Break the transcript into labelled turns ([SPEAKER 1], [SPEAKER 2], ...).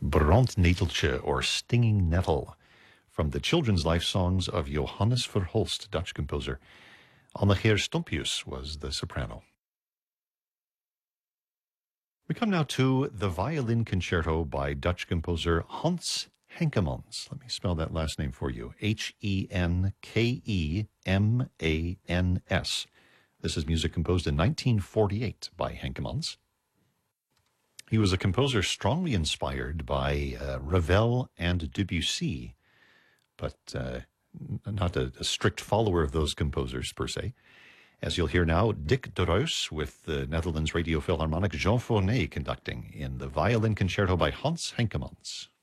[SPEAKER 1] Brandneteltje, or Stinging Nettle, from the children's life songs of Johannes Verhulst, Dutch composer. Annegeer Stompius was the soprano. We come now to the violin concerto by Dutch composer Hans Henkemans. Let me spell that last name for you. Henkemans. This is music composed in 1948 by Henkemans. He was a composer strongly inspired by Ravel and Debussy, but not a strict follower of those composers per se. As you'll hear now, Dick de Roos with the Netherlands Radio Philharmonic Jean Fournet conducting in the violin concerto by Hans Henkemans.